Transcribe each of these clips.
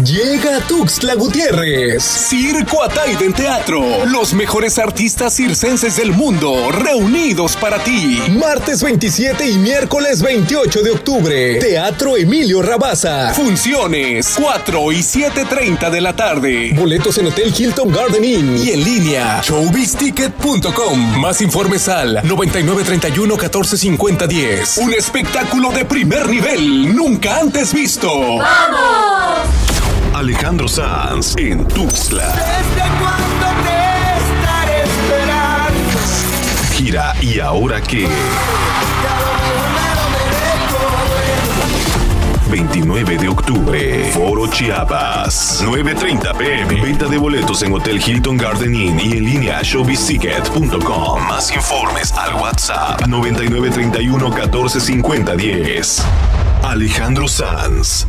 Llega Tuxtla Gutiérrez. Circo Ataide en teatro. Los mejores artistas circenses del mundo reunidos para ti. Martes 27 y miércoles 28 de octubre. Teatro Emilio Rabasa. Funciones 4 y 7:30 de la tarde. Boletos en Hotel Hilton Garden Inn y en línea showbizticket.com. Más informes al 9931-1450-10. Un espectáculo de primer nivel nunca antes visto. ¡Vamos! Alejandro Sanz en Tuxtla. ¿Desde cuándo te estaré esperando? Gira ¿Y ahora qué? 29 de octubre, Foro Chiapas, 9:30 p.m. Venta de boletos en Hotel Hilton Garden Inn y en línea showbizticket.com. Más informes al WhatsApp 9931-1450-10. Alejandro Sanz.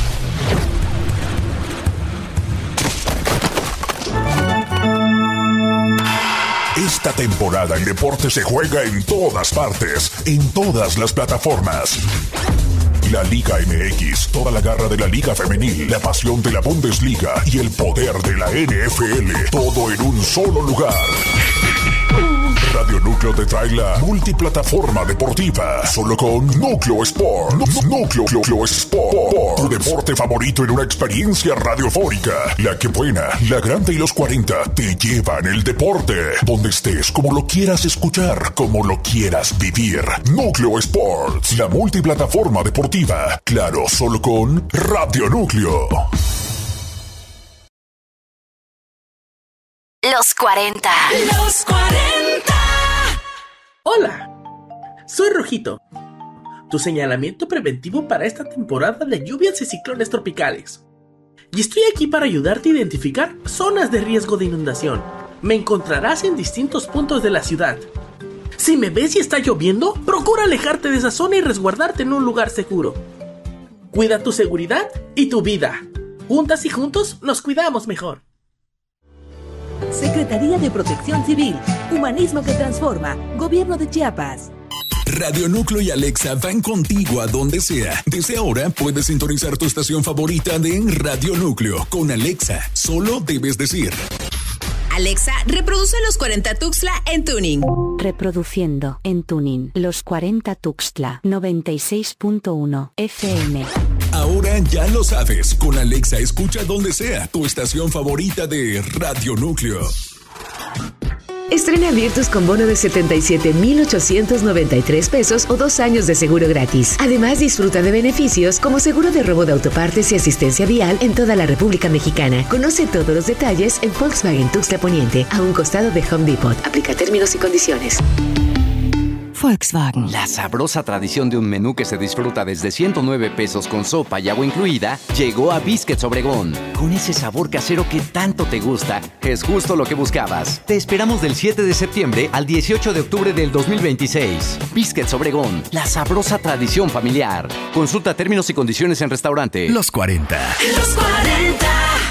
Esta temporada el deporte se juega en todas partes, en todas las plataformas. La Liga MX, toda la garra de la Liga Femenil, la pasión de la Bundesliga y el poder de la NFL, todo en un solo lugar. Radio Núcleo te trae la multiplataforma deportiva, solo con Núcleo Sport. Núcleo Sport, tu deporte favorito en una experiencia radiofónica. La que buena, la grande y los 40 te llevan el deporte, donde estés, como lo quieras escuchar, como lo quieras vivir. Núcleo Sports, la multiplataforma deportiva, claro, solo con Radio Núcleo. Los 40. Los 40. Hola, soy Rojito, tu señalamiento preventivo para esta temporada de lluvias y ciclones tropicales. Y estoy aquí para ayudarte a identificar zonas de riesgo de inundación. Me encontrarás en distintos puntos de la ciudad. Si me ves y está lloviendo, procura alejarte de esa zona y resguardarte en un lugar seguro. Cuida tu seguridad y tu vida. Juntas y juntos nos cuidamos mejor. Secretaría de Protección Civil, Humanismo que Transforma, Gobierno de Chiapas. Radio Núcleo y Alexa van contigo a donde sea. Desde ahora puedes sintonizar tu estación favorita de Radio Núcleo. Con Alexa, solo debes decir: Alexa, reproduce Los 40 Tuxtla en tuning. Reproduciendo en tuning Los 40 Tuxtla 96.1 FM. Ahora ya lo sabes, con Alexa escucha donde sea tu estación favorita de Radio Núcleo. Estrena Virtus con bono de 77,893 pesos o 2 años de seguro gratis. Además, disfruta de beneficios como seguro de robo de autopartes y asistencia vial en toda la República Mexicana. Conoce todos los detalles en Volkswagen Tuxtla Poniente, a un costado de Home Depot. Aplica términos y condiciones. Volkswagen. La sabrosa tradición de un menú que se disfruta desde 109 pesos con sopa y agua incluida llegó a Biscuits Obregón. Con ese sabor casero que tanto te gusta, es justo lo que buscabas. Te esperamos del 7 de septiembre al 18 de octubre del 2026. Biscuits Obregón, la sabrosa tradición familiar. Consulta términos y condiciones en restaurante. Los 40. Los 40.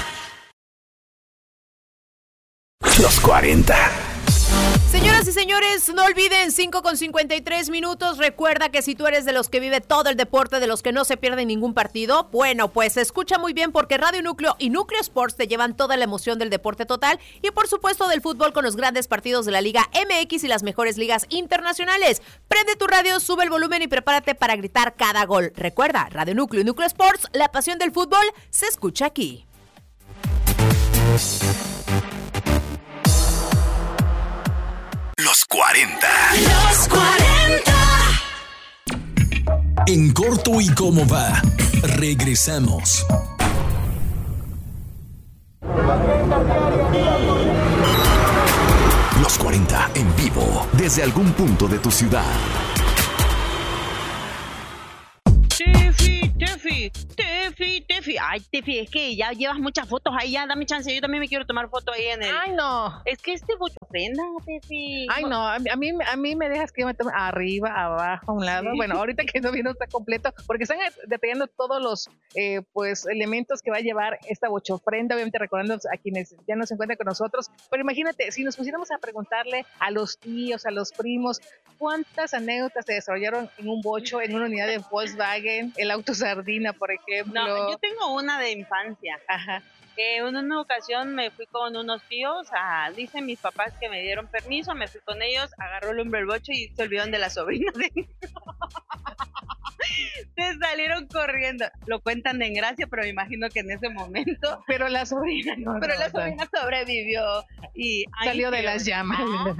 Los 40. Señoras y señores, no olviden 5:53. Recuerda que si tú eres de los que vive todo el deporte, de los que no se pierden ningún partido, bueno, pues escucha muy bien, porque Radio Núcleo y Núcleo Sports te llevan toda la emoción del deporte total y por supuesto del fútbol, con los grandes partidos de la Liga MX y las mejores ligas internacionales. Prende tu radio, sube el volumen y prepárate para gritar cada gol. Recuerda, Radio Núcleo y Núcleo Sports, la pasión del fútbol se escucha aquí. Los 40. Los 40. En corto y cómo va. Regresamos. Los 40 en vivo desde algún punto de tu ciudad. Tefi. Ay, Tefi, es que ya llevas muchas fotos ahí, ya dame chance, yo también me quiero tomar fotos ahí en el... Ay, no. Es que mucho ofrenda, Tefi. Ay, no, a mí me dejas que yo me tome arriba, abajo, a un lado. Sí. Bueno, ahorita que no vino está completo, porque están detallando todos los pues elementos que va a llevar esta bochofrenda, obviamente recordando a quienes ya no se encuentran con nosotros. Pero imagínate, si nos pusiéramos a preguntarle a los tíos, a los primos, ¿cuántas anécdotas se desarrollaron en un bocho, en una unidad de Volkswagen, el auto sardina, por ejemplo? Cuéntalo. Yo tengo una de infancia. Ajá. En una ocasión me fui con unos tíos, dicen mis papás que me dieron permiso, me fui con ellos, agarró el hombre el bocho y se olvidaron de la sobrina de se salieron corriendo. Lo cuentan en gracia, pero me imagino que en ese momento. Pero la sobrina no. Pero la sobrina sobrevivió y salió de las llamas.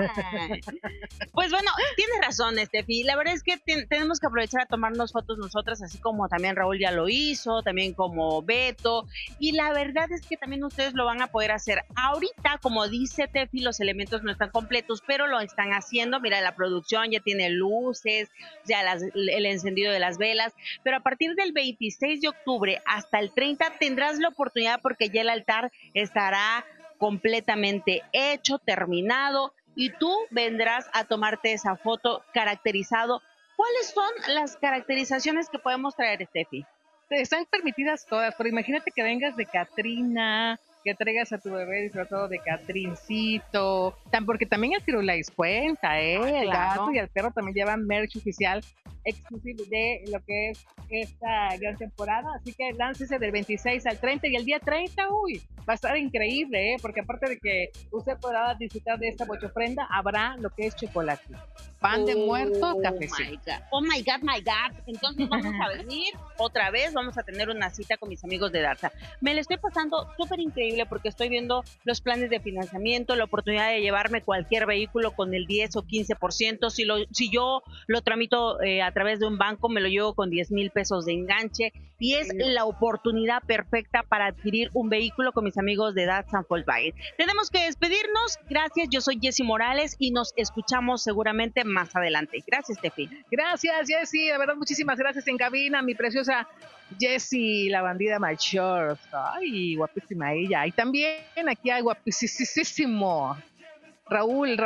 Pues bueno, tienes razón, Estefi. La verdad es que tenemos que aprovechar a tomarnos fotos nosotras, así como también Raúl ya lo hizo, también como Beto. Y la verdad es que también ustedes lo van a poder hacer. Ahorita, como dice Tefi, los elementos no están completos, pero lo están haciendo. Mira, la producción ya tiene luces, ya el encendido de las velas, pero a partir del 26 de octubre hasta el 30 tendrás la oportunidad porque ya el altar estará completamente hecho, terminado, y tú vendrás a tomarte esa foto caracterizado. ¿Cuáles son las caracterizaciones que podemos traer, Steffi? Están permitidas todas, pero imagínate que vengas de Catrina, que traigas a tu bebé disfrazado de Catrincito, porque también el Firulais cuenta, el gato y el perro también llevan merch oficial exclusivo de lo que es esta gran temporada, así que láncese del 26 al 30 y el día 30, va a estar increíble, porque aparte de que usted podrá disfrutar de esta bochofrenda, habrá lo que es chocolate, pan de muerto, cafecito. Oh my God. Entonces vamos a venir otra vez, vamos a tener una cita con mis amigos de Darza. Me la estoy pasando súper increíble porque estoy viendo los planes de financiamiento, la oportunidad de llevarme cualquier vehículo con el 10 o 15%. Si yo lo tramito a través de un banco, me lo llevo con 10,000 pesos de enganche y es la oportunidad perfecta para adquirir un vehículo con mis amigos de Datsun Volkswagen. Tenemos que despedirnos. Gracias, yo soy Jessy Morales y nos escuchamos seguramente más adelante. Gracias, Tefi. Gracias, Jessy. De verdad, muchísimas gracias en cabina, mi preciosa Jessy, la bandida mayor. Ay, guapísima ella. Y también aquí hay guapísimo Raúl.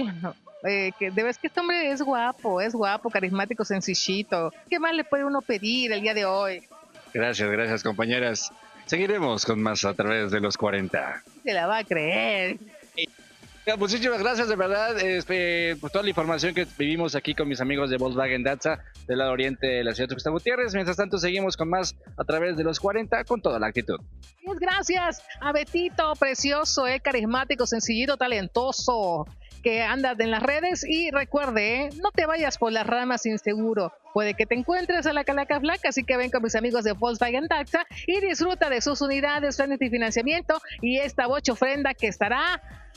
Que ves que este hombre es guapo, carismático, sencillito. ¿Qué más le puede uno pedir el día de hoy? Gracias, compañeras. Seguiremos con más a través de los 40. Se la va a creer. Muchísimas gracias, de verdad, por toda la información que vivimos aquí con mis amigos de Volkswagen Datza, del lado oriente de la ciudad de Tuxtla Gutiérrez. Mientras tanto, seguimos con más a través de los 40 con toda la actitud. Gracias a Betito, precioso, carismático, sencillito, talentoso, que anda en las redes. Y recuerde, no te vayas por las ramas inseguro. Puede que te encuentres a la calaca flaca, así que ven con mis amigos de Volkswagen Datza y disfruta de sus unidades, planes de financiamiento y esta bochofrenda que estará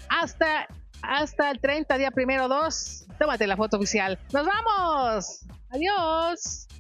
hasta el 30, día 1/2. Tómate la foto oficial. ¡Nos vamos! ¡Adiós!